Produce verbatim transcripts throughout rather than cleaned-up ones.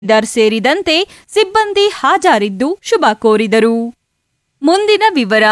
There ಸೇರಿದಂತೆ ಸಿಬ್ಬಂದಿ ಹಾಜರಿದ್ದು ಶುಭ ಕೋರಿದರು. ಮುಂದಿನ ವಿವರ.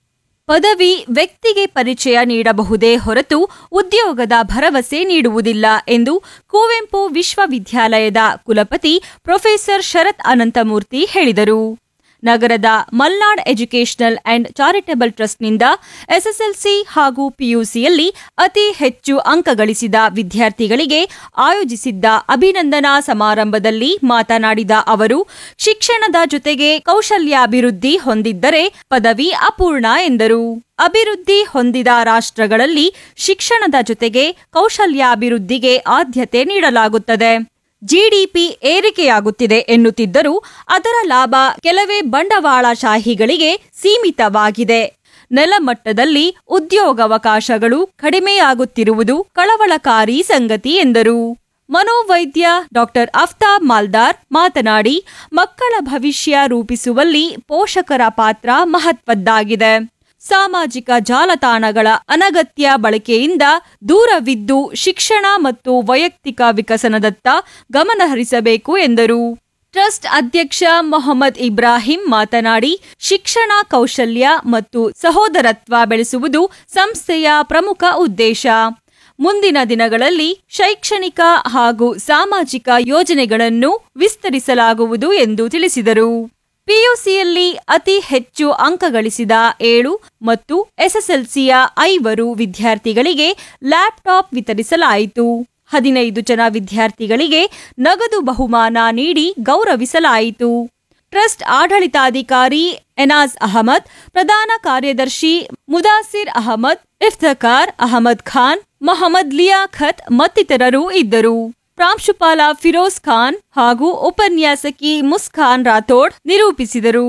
ಪದವಿ ವ್ಯಕ್ತಿಗೆ ಪರಿಚಯ ನೀಡಬಹುದೇ ಹೊರತು ಉದ್ಯೋಗದ ಭರವಸೆ ನೀಡುವುದಿಲ್ಲ ಎಂದು ಕುವೆಂಪು ವಿಶ್ವವಿದ್ಯಾಲಯದ ಕುಲಪತಿ ಪ್ರೊಫೆಸರ್ ಶರತ್ ಅನಂತಮೂರ್ತಿ ಹೇಳಿದರು. ನಗರದ Malnad educational and charitable ಟ್ರಸ್ಟ್ನಿಂದ SSLC ಹಾಗೂ ಪಿಯುಸಿಯಲ್ಲಿ ಅತಿ ಹೆಚ್ಚು ಅಂಕ ಗಳಿಸಿದ ವಿದ್ಯಾರ್ಥಿಗಳಿಗೆ ಆಯೋಜಿಸಿದ್ದ ಅಭಿನಂದನಾ ಸಮಾರಂಭದಲ್ಲಿ ಮಾತನಾಡಿದ ಅವರು, ಶಿಕ್ಷಣದ ಜೊತೆಗೆ ಕೌಶಲ್ಯಾಭಿವೃದ್ಧಿ ಹೊಂದಿದ್ದರೆ ಪದವಿ ಅಪೂರ್ಣ ಎಂದರು. ಅಭಿವೃದ್ಧಿ ಹೊಂದಿದ ರಾಷ್ಟ್ರಗಳಲ್ಲಿ ಶಿಕ್ಷಣದ ಜೊತೆಗೆ ಕೌಶಲ್ಯಾಭಿವೃದ್ಧಿಗೆ ಆದ್ಯತೆ ನೀಡಲಾಗುತ್ತದೆ. ಜಿಡಿಪಿ ಏರಿಕೆಯಾಗುತ್ತಿದೆ ಎನ್ನುತ್ತಿದ್ದರೂ ಅದರ ಲಾಭ ಕೆಲವೇ ಬಂಡವಾಳಶಾಹಿಗಳಿಗೆ ಸೀಮಿತವಾಗಿದೆ. ನೆಲಮಟ್ಟದಲ್ಲಿ ಉದ್ಯೋಗಾವಕಾಶಗಳು ಕಡಿಮೆಯಾಗುತ್ತಿರುವುದು ಕಳವಳಕಾರಿ ಸಂಗತಿ ಎಂದರು. ಮನೋವೈದ್ಯ ಡಾಕ್ಟರ್ ಅಫ್ತಾಬ್ ಮಾಲ್ದಾರ್ ಮಾತನಾಡಿ, ಮಕ್ಕಳ ಭವಿಷ್ಯ ರೂಪಿಸುವಲ್ಲಿ ಪೋಷಕರ ಪಾತ್ರ ಮಹತ್ವದ್ದಾಗಿದೆ. ಸಾಮಾಜಿಕ ಜಾಲತಾಣಗಳ ಅನಗತ್ಯ ಬಳಕೆಯಿಂದ ದೂರವಿದ್ದು ಶಿಕ್ಷಣ ಮತ್ತು ವೈಯಕ್ತಿಕ ವಿಕಸನದತ್ತ ಗಮನಹರಿಸಬೇಕು ಎಂದರು. ಟ್ರಸ್ಟ್ ಅಧ್ಯಕ್ಷ ಮೊಹಮ್ಮದ್ ಇಬ್ರಾಹಿಂ ಮಾತನಾಡಿ, ಶಿಕ್ಷಣ, ಕೌಶಲ್ಯ ಮತ್ತು ಸಹೋದರತ್ವ ಬೆಳೆಸುವುದು ಸಂಸ್ಥೆಯ ಪ್ರಮುಖ ಉದ್ದೇಶ. ಮುಂದಿನ ದಿನಗಳಲ್ಲಿ ಶೈಕ್ಷಣಿಕ ಹಾಗೂ ಸಾಮಾಜಿಕ ಯೋಜನೆಗಳನ್ನು ವಿಸ್ತರಿಸಲಾಗುವುದು ಎಂದು ತಿಳಿಸಿದರು. ಪಿಯುಸಿಯಲ್ಲಿ ಅತಿ ಹೆಚ್ಚು ಅಂಕ ಗಳಿಸಿದ ಏಳು ಮತ್ತು ಎಸ್ಎಸ್ಎಲ್ಸಿಯ ಐವರು ವಿದ್ಯಾರ್ಥಿಗಳಿಗೆ ಲ್ಯಾಪ್ಟಾಪ್ ವಿತರಿಸಲಾಯಿತು. ಹದಿನೈದು ಜನ ವಿದ್ಯಾರ್ಥಿಗಳಿಗೆ ನಗದು ಬಹುಮಾನ ನೀಡಿ ಗೌರವಿಸಲಾಯಿತು. ಟ್ರಸ್ಟ್ ಆಡಳಿತಾಧಿಕಾರಿ ಎನಾಜ್ ಅಹಮದ್, ಪ್ರಧಾನ ಕಾರ್ಯದರ್ಶಿ ಮುದಾಸಿರ್ ಅಹಮದ್, ಇಫ್ತಿಖಾರ್ ಅಹಮದ್ ಖಾನ್, ಮೊಹಮ್ಮದ್ ಲಿಯಾಖತ್ ಮತ್ತಿತರರು ಇದ್ದರು. ಪ್ರಾಂಶುಪಾಲ ಫಿರೋಜ್ ಖಾನ್ ಹಾಗೂ ಉಪನ್ಯಾಸಕಿ ಮುಸ್ಕಾನ್ ರಾಥೋಡ್ ನಿರೂಪಿಸಿದರು.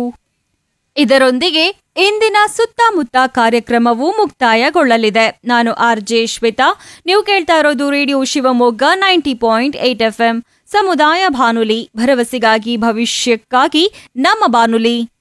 ಇದರೊಂದಿಗೆ ಇಂದಿನ ಸುತ್ತಮುತ್ತ ಕಾರ್ಯಕ್ರಮವು ಮುಕ್ತಾಯಗೊಳ್ಳಲಿದೆ. ನಾನು ಆರ್ ಜೆ ಶ್ವೇತಾ. ನೀವು ಕೇಳ್ತಾ ಇರೋದು radio Shivamogga ninety point eight F M ಸಮುದಾಯ ಬಾನುಲಿ, ಭರವಸೆಗಾಗಿ ಭವಿಷ್ಯಕ್ಕಾಗಿ ನಮ್ಮ ಬಾನುಲಿ.